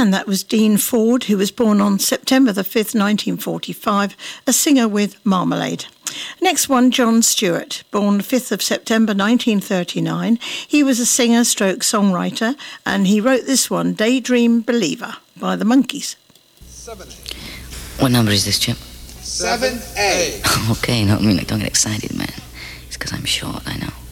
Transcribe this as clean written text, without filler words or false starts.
And that was Dean Ford, who was born on September the 5th, 1945, a singer with Marmalade. Next one, John Stewart, born the 5th of September 1939. He was a singer stroke songwriter, and he wrote this one, Daydream Believer, by the Monkees. 7A. What number is this, Chip? 7A. Okay, no, I mean, don't get excited, man. It's because I'm short, I know.